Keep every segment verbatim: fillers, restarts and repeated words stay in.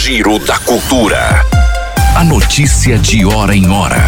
Giro da Cultura. A notícia de hora em hora.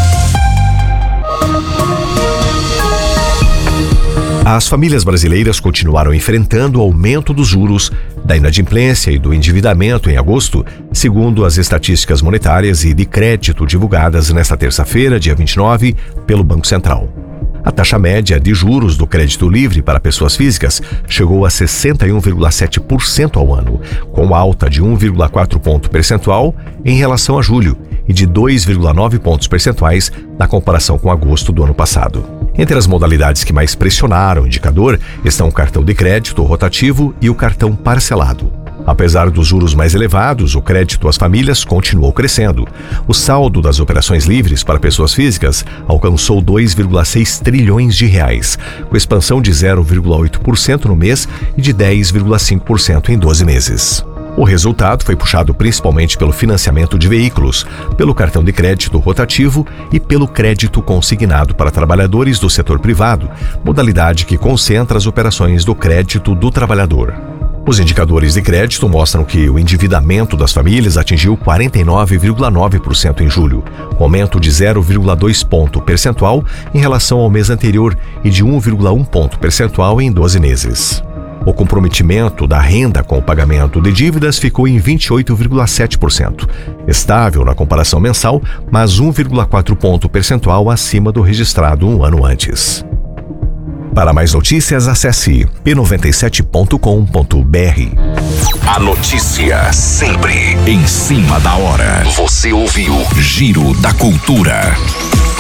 As famílias brasileiras continuaram enfrentando o aumento dos juros, da inadimplência e do endividamento em agosto, segundo as estatísticas monetárias e de crédito divulgadas nesta terça-feira, dia vinte e nove, pelo Banco Central. A taxa média de juros do crédito livre para pessoas físicas chegou a sessenta e um vírgula sete por cento ao ano, com alta de um vírgula quatro ponto percentual em relação a julho e de dois vírgula nove pontos percentuais na comparação com agosto do ano passado. Entre as modalidades que mais pressionaram o indicador estão o cartão de crédito rotativo e o cartão parcelado. Apesar dos juros mais elevados, o crédito às famílias continuou crescendo. O saldo das operações livres para pessoas físicas alcançou dois vírgula seis trilhões de reais, com expansão de zero vírgula oito por cento no mês e de dez vírgula cinco por cento em doze meses. O resultado foi puxado principalmente pelo financiamento de veículos, pelo cartão de crédito rotativo e pelo crédito consignado para trabalhadores do setor privado, modalidade que concentra as operações do crédito do trabalhador. Os indicadores de crédito mostram que o endividamento das famílias atingiu quarenta e nove vírgula nove por cento em julho, com aumento de zero vírgula dois ponto percentual em relação ao mês anterior e de um vírgula um ponto percentual em doze meses. O comprometimento da renda com o pagamento de dívidas ficou em vinte e oito vírgula sete por cento, estável na comparação mensal, mas um vírgula quatro ponto percentual acima do registrado um ano antes. Para mais notícias, acesse p noventa e sete ponto com ponto b r. A notícia sempre em cima da hora. Você ouviu Giro da Cultura.